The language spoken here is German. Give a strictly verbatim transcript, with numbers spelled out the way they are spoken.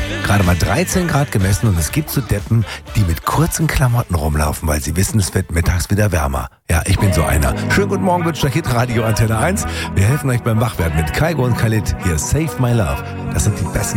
Gerade mal dreizehn Grad gemessen und es gibt so Deppen, die mit kurzen Klamotten rumlaufen, weil sie wissen, es wird mittags wieder wärmer. Ja, ich bin so einer. Schönen guten Morgen, wünscht euch Hitradio Antenne eins. Wir helfen euch beim Wachwerden mit Kaigo und Khalid. Hier Save My Love. Das sind die besten